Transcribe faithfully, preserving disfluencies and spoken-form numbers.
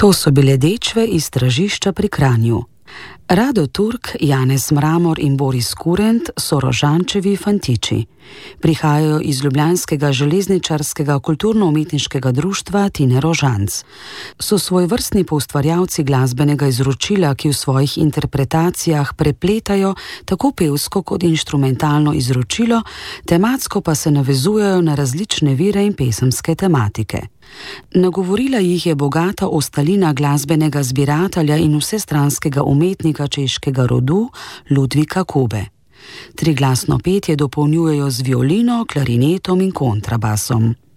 To so bile Dečve iz Stražišča pri Kranju. Rado Turk, Janez Mramor in Boris Kurent so Rožančevi fantiči. Prihajajo iz ljubljanskega železničarskega kulturno-umetniškega društva Tine Rožanc. So svojvrstni poustvarjalci glasbenega izročila, ki v svojih interpretacijah prepletajo tako pevsko kot inštrumentalno izročilo, tematsko pa se navezujejo na različne vire in pesemske tematike. Nagovorila jih je bogata ostalina glasbenega zbiratelja in vsestranskega umetnika češkega rodu Ludvika Kube. Triglasno petje dopolnjujejo z violino, klarinetom in kontrabasom.